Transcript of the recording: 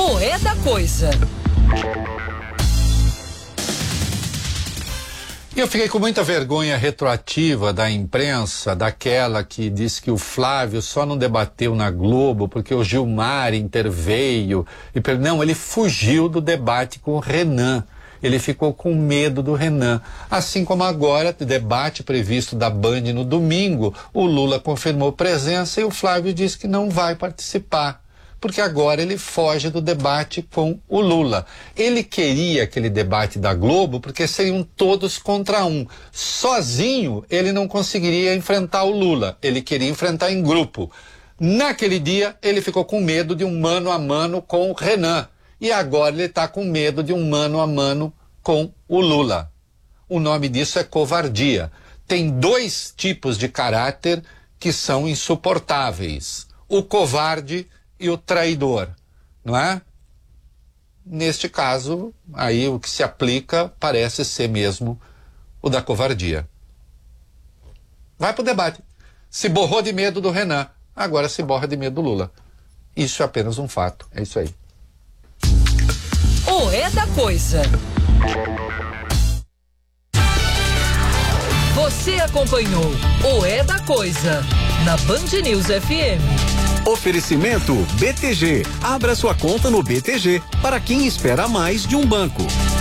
O É da Coisa. Eu fiquei com muita vergonha retroativa da imprensa, daquela que disse que o Flávio só não debateu na Globo porque o Gilmar interveio. Não, ele fugiu do debate com o Renan. Ele ficou com medo do Renan. Assim como agora, o debate previsto da Band no domingo, o Lula confirmou presença e o Flávio disse que não vai participar. Porque agora ele foge do debate com o Lula. Ele queria aquele debate da Globo porque seriam todos contra um. Sozinho ele não conseguiria enfrentar o Lula. Ele queria enfrentar em grupo. Naquele dia ele ficou com medo de um mano a mano com o Renan. E agora ele está com medo de um mano a mano com o Lula. O nome disso é covardia. Tem dois tipos de caráter que são insuportáveis. O covarde e o traidor, não é? Neste caso, aí o que se aplica parece ser mesmo o da covardia. Vai pro debate. Se borrou de medo do Renan, agora se borra de medo do Lula. Isso é apenas um fato, é isso aí. O É da Coisa. Você acompanhou o É da Coisa na Band News FM. Oferecimento BTG. Abra sua conta no BTG para quem espera mais de um banco.